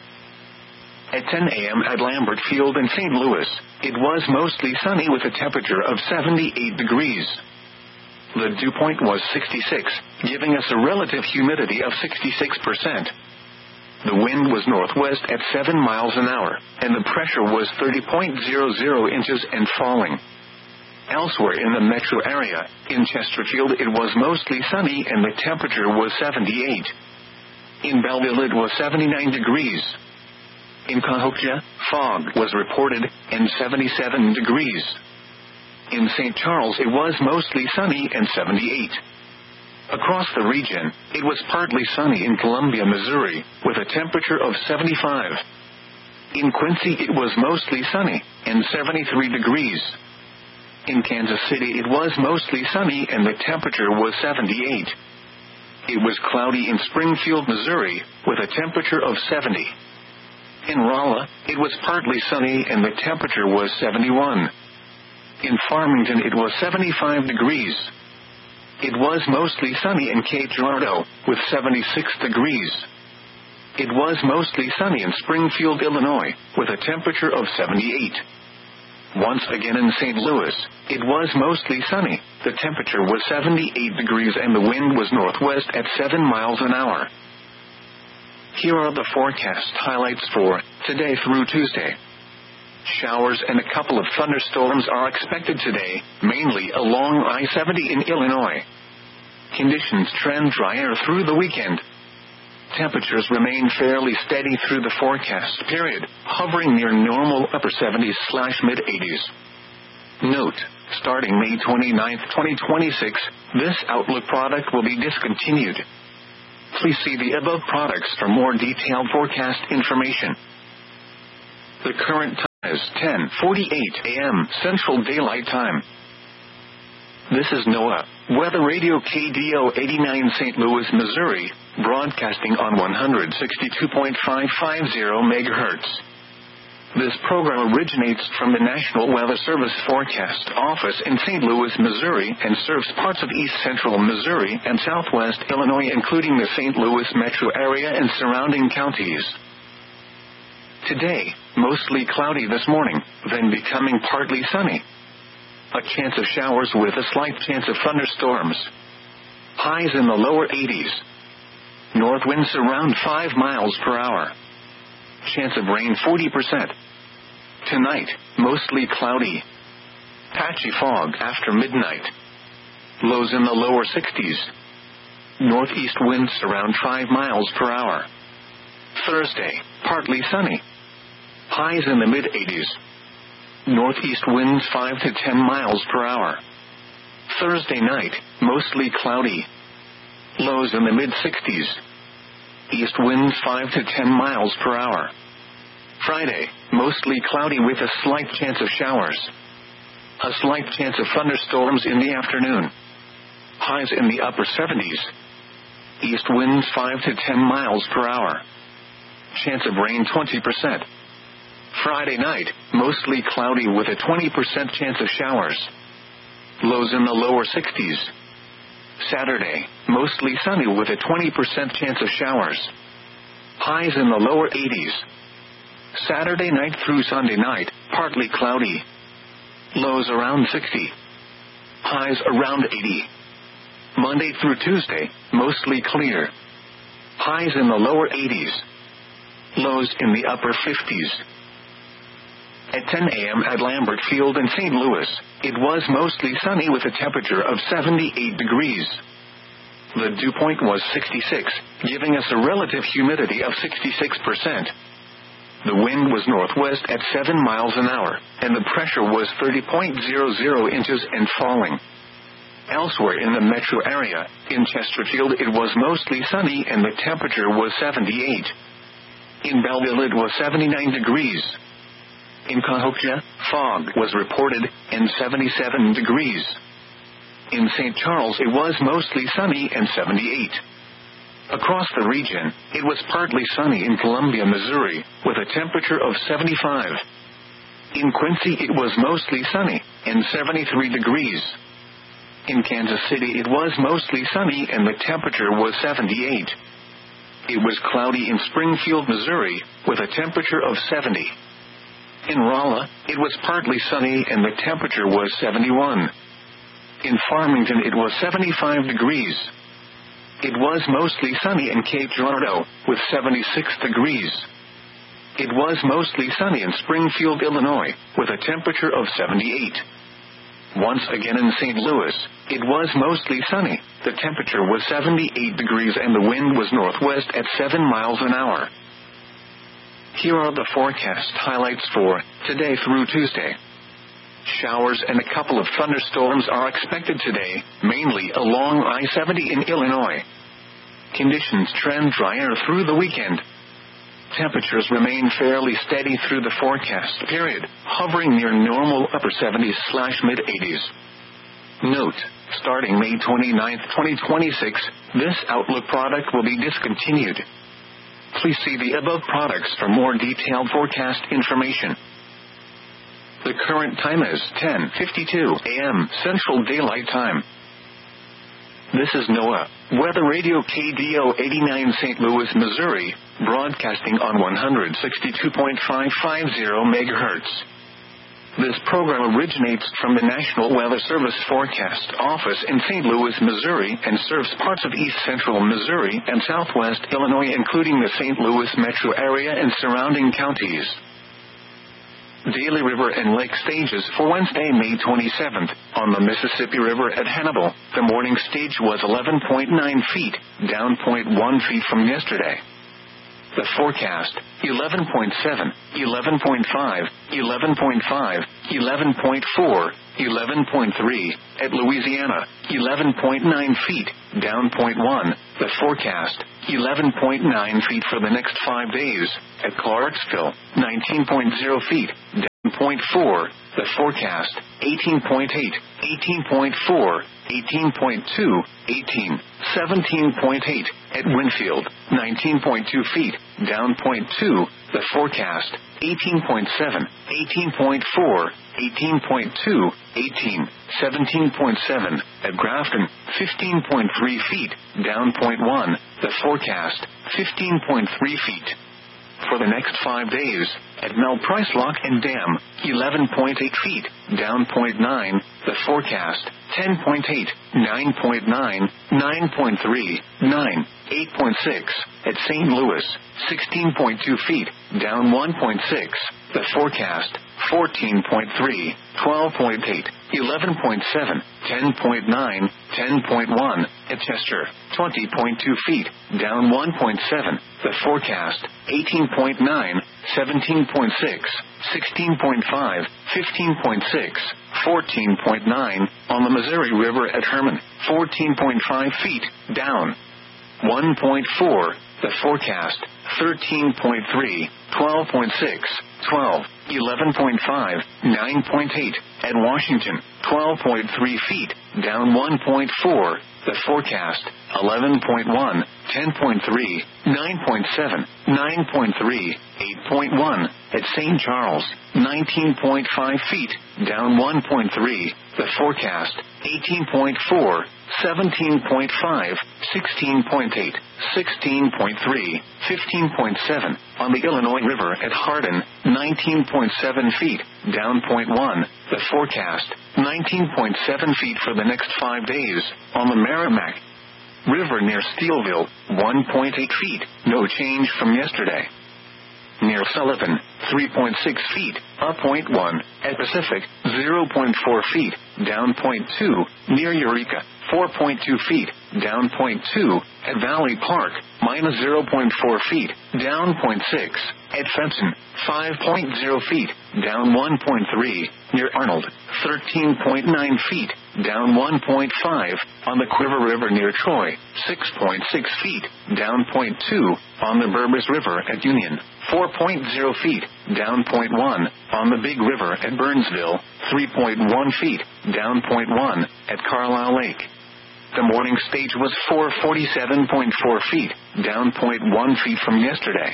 Speaker 1: At ten a.m. at Lambert Field in Saint Louis, it was mostly sunny with a temperature of seventy-eight degrees. The dew point was sixty-six, giving us a relative humidity of sixty-six percent. The wind was northwest at seven miles an hour, and the pressure was thirty point zero zero inches and falling. Elsewhere in the metro area, in Chesterfield it was mostly sunny and the temperature was seventy-eight. In Belleville it was seventy-nine degrees. In Cahokia, fog was reported, and seventy-seven degrees. In Saint Charles it was mostly sunny and seventy-eight. Across the region, it was partly sunny in Columbia, Missouri, with a temperature of seventy-five. In Quincy it was mostly sunny, and seventy-three degrees. In Kansas City it was mostly sunny and the temperature was seventy-eight. It was cloudy in Springfield, Missouri, with a temperature of seventy. In Rolla, it was partly sunny and the temperature was seventy-one. In Farmington it was seventy-five degrees. It was mostly sunny in Cape Girardeau, with seventy-six degrees. It was mostly sunny in Springfield, Illinois, with a temperature of seventy-eight. Once again in Saint Louis, it was mostly sunny, the temperature was seventy-eight degrees and the wind was northwest at seven miles an hour. Here are the forecast highlights for today through Tuesday. Showers and a couple of thunderstorms are expected today, mainly along I seventy in Illinois. Conditions trend drier through the weekend. Temperatures remain fairly steady through the forecast period, hovering near normal upper seventies slash mid eighties. Note, Starting May twenty-ninth, twenty twenty-six, this Outlook product will be discontinued. Please see the above products for more detailed forecast information. The current time is ten forty-eight a.m. Central Daylight Time. This is NOAA Weather Radio K D O eighty-nine Saint Louis, Missouri, broadcasting on one sixty-two point five five zero megahertz. This program originates from the National Weather Service Forecast Office in Saint Louis, Missouri, and serves parts of east central Missouri and southwest Illinois, including the Saint Louis metro area and surrounding counties. Today, mostly cloudy this morning, then becoming partly sunny. A chance of showers with a slight chance of thunderstorms. Highs in the lower eighties. North winds around five miles per hour. Chance of rain forty percent. Tonight, mostly cloudy. Patchy fog after midnight. Lows in the lower sixties. Northeast winds around five miles per hour. Thursday, partly sunny. Highs in the mid-eighties. Northeast winds five to ten miles per hour. Thursday night, mostly cloudy. Lows in the mid-sixties. East winds five to ten miles per hour. Friday, mostly cloudy with a slight chance of showers. A slight chance of thunderstorms in the afternoon. Highs in the upper seventies. East winds five to ten miles per hour. Chance of rain twenty percent. Friday night, mostly cloudy with a twenty percent chance of showers. Lows in the lower sixties. Saturday, mostly sunny with a twenty percent chance of showers. Highs in the lower eighties. Saturday night through Sunday night, partly cloudy. Lows around sixty. Highs around eighty. Monday through Tuesday, mostly clear. Highs in the lower eighties. Lows in the upper fifties. At ten a.m. at Lambert Field in Saint Louis, it was mostly sunny with a temperature of seventy-eight degrees. The dew point was sixty-six, giving us a relative humidity of sixty-six percent. The wind was northwest at seven miles an hour, and the pressure was thirty point zero zero inches and falling. Elsewhere in the metro area, in Chesterfield it was mostly sunny and the temperature was seventy-eight. In Belleville it was seventy-nine degrees. In Cahokia, fog was reported, and seventy-seven degrees. In Saint Charles it was mostly sunny and seventy-eight. Across the region, it was partly sunny in Columbia, Missouri, with a temperature of seventy-five. In Quincy it was mostly sunny, and seventy-three degrees. In Kansas City it was mostly sunny and the temperature was seventy-eight. It was cloudy in Springfield, Missouri, with a temperature of seventy. In Rolla, it was partly sunny and the temperature was seventy-one. In Farmington it was seventy-five degrees. It was mostly sunny in Cape Girardeau, with seventy-six degrees. It was mostly sunny in Springfield, Illinois, with a temperature of seventy-eight. Once again in Saint Louis, it was mostly sunny, the temperature was seventy-eight degrees and the wind was northwest at seven miles an hour. Here are the forecast highlights for today through Tuesday. Showers and a couple of thunderstorms are expected today, mainly along I seventy in Illinois. Conditions trend drier through the weekend. Temperatures remain fairly steady through the forecast period, hovering near normal upper seventies slash mid-eighties. Note, starting May twenty-ninth, twenty twenty-six, this Outlook product will be discontinued. Please see the above products for more detailed forecast information. The current time is ten fifty-two a.m. Central Daylight Time. This is NOAA Weather Radio K D O eighty-nine Saint Louis, Missouri, broadcasting on one sixty-two point five five zero megahertz. This program originates from the National Weather Service Forecast Office in Saint Louis, Missouri, and serves parts of east central Missouri and southwest Illinois, including the Saint Louis metro area and surrounding counties. Daily river and lake stages for Wednesday, May twenty-seventh. On the Mississippi River at Hannibal, the morning stage was eleven point nine feet, down zero point one feet from yesterday. The forecast, eleven point seven, eleven point five, eleven point five, eleven point four, eleven point three. At Louisiana, eleven point nine feet, down zero point one. The forecast, eleven point nine feet for the next five days. At Clarksville, nineteen point zero feet, down zero point four. The forecast, eighteen point eight, eighteen point four, eighteen point two, eighteen, seventeen point eight. At Winfield, nineteen point two feet, down zero point two. The forecast, eighteen point seven, eighteen point four, eighteen point two, eighteen, seventeen point seven. At Grafton, fifteen point three feet, down zero point one. The forecast, fifteen point three feet. For the next five days, at Mel Price Lock and Dam, eleven point eight feet, down zero point nine. The forecast, ten point eight, nine point nine, nine point three, nine, eight point six. At Saint Louis, sixteen point two feet, down one point six. The forecast, fourteen point three, twelve point eight, eleven point seven, ten point nine, ten point one. At Chester, twenty point two feet, down one point seven. The forecast, eighteen point nine, seventeen point six, sixteen point five, fifteen point six, fourteen point nine. On the Missouri River at Herman, fourteen point five feet, down one point four. The forecast, thirteen point three, twelve point six, twelve, eleven point five, nine point eight. At Washington, twelve point three feet, down one point four. The forecast, eleven point one, ten point three, nine point seven, nine point three, eight point one. At Saint Charles, nineteen point five feet, down one point three. The forecast, eighteen point four, seventeen point five, sixteen point eight, sixteen point three, fifteen point seven. On the Illinois River at Hardin, nineteen point seven feet, down zero point one. The forecast, nineteen point seven feet for the next five days. On the Merrimack River near Steelville, one point eight feet, no change from yesterday. Near Sullivan, three point six feet, up zero point one. At Pacific, zero point four feet, down zero point two. Near Eureka, four point two feet, down zero point two. At Valley Park, minus zero point four feet, down zero point six. At Fenton, five point zero feet, down one point three. Near Arnold, thirteen point nine feet, down one point five. On the Quiver River near Troy, six point six feet, down zero point two. On the Burbus River at Union, four point zero feet, down zero point one. On the Big River at Burnsville, three point one feet, down zero point one. At Carlisle Lake, the morning stage was four hundred forty-seven point four feet, down zero point one feet from yesterday.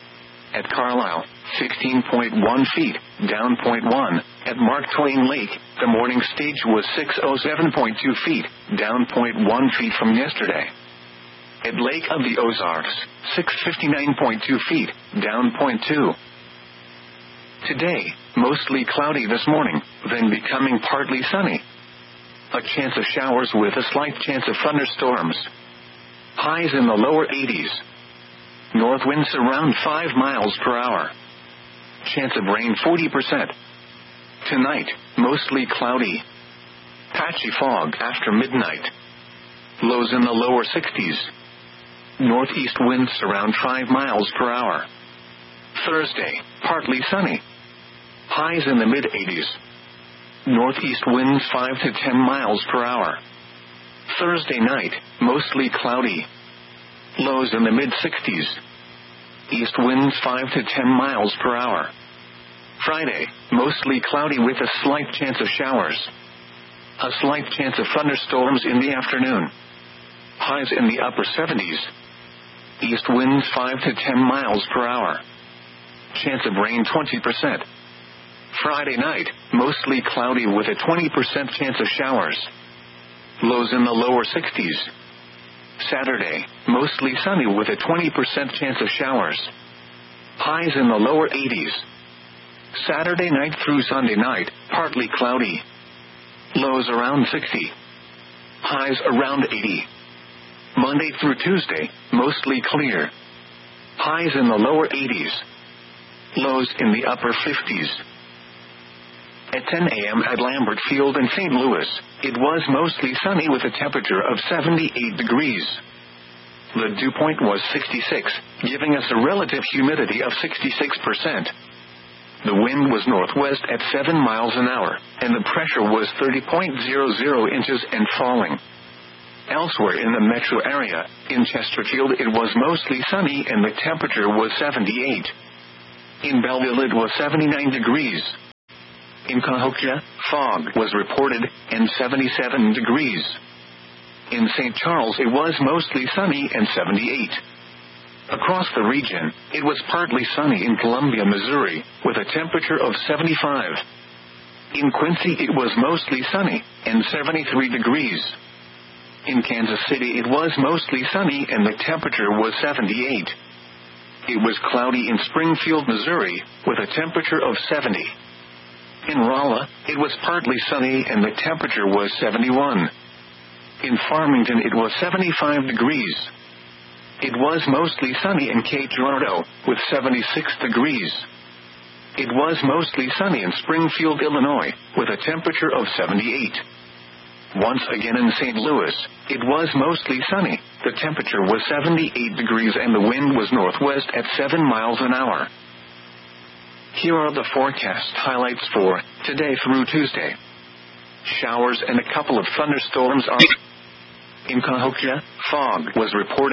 Speaker 1: At Carlisle, sixteen point one feet, down zero point one. At Mark Twain Lake, the morning stage was six hundred seven point two feet, down zero point one feet from yesterday. At Lake of the Ozarks, six hundred fifty-nine point two feet, down zero point two. Today, mostly cloudy this morning, then becoming partly sunny. A chance of showers with a slight chance of thunderstorms. Highs in the lower eighties. North winds around five miles per hour. Chance of rain forty percent. Tonight, mostly cloudy. Patchy fog after midnight. Lows in the lower sixties. Northeast winds around five miles per hour. Thursday, partly sunny. Highs in the mid-eighties. Northeast winds five to ten miles per hour. Thursday night, mostly cloudy. Lows in the mid-sixties. East winds five to ten miles per hour. Friday, mostly cloudy with a slight chance of showers. A slight chance of thunderstorms in the afternoon. Highs in the upper seventies. East winds five to ten miles per hour. Chance of rain twenty percent. Friday night, mostly cloudy with a twenty percent chance of showers. Lows in the lower sixties. Saturday, mostly sunny with a twenty percent chance of showers. Highs in the lower eighties. Saturday night through Sunday night, partly cloudy. Lows around sixty. Highs around eighty. Monday through Tuesday, mostly clear. Highs in the lower eighties. Lows in the upper fifties. At ten a.m. at Lambert Field in Saint Louis, it was mostly sunny with a temperature of seventy-eight degrees. The dew point was sixty-six, giving us a relative humidity of sixty-six percent. The wind was northwest at seven miles an hour, and the pressure was thirty point zero zero inches and falling. Elsewhere in the metro area, in Chesterfield it was mostly sunny and the temperature was seventy-eight. In Belleville it was seventy-nine degrees. In Cahokia, fog was reported, and seventy-seven degrees. In Saint Charles it was mostly sunny and seventy-eight. Across the region, it was partly sunny in Columbia, Missouri, with a temperature of seventy-five. In Quincy it was mostly sunny, and seventy-three degrees. In Kansas City it was mostly sunny and the temperature was seventy-eight. It was cloudy in Springfield, Missouri, with a temperature of seventy. In Rolla, it was partly sunny and the temperature was seventy-one. In Farmington it was seventy-five degrees. It was mostly sunny in Cape Girardeau, with seventy-six degrees. It was mostly sunny in Springfield, Illinois, with a temperature of seventy-eight. Once again in Saint Louis, it was mostly sunny, the temperature was seventy-eight degrees and the wind was northwest at seven miles an hour. Here are the forecast highlights for today through Tuesday. Showers and a couple of thunderstorms are in Cahokia, fog was reported.